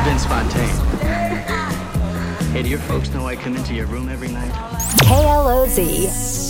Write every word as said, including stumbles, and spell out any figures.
Vince Fontaine. Hey, do your folks know I come into your room every night? K L O Z.